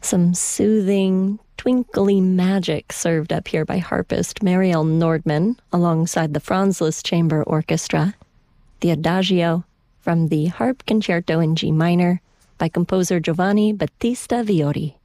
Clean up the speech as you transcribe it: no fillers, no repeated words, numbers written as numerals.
Some soothing, twinkly magic served up here by harpist Mariel Nordman alongside the Franz Liszt Chamber Orchestra. The Adagio from the Harp Concerto in G minor by composer Giovanni Battista Vioti.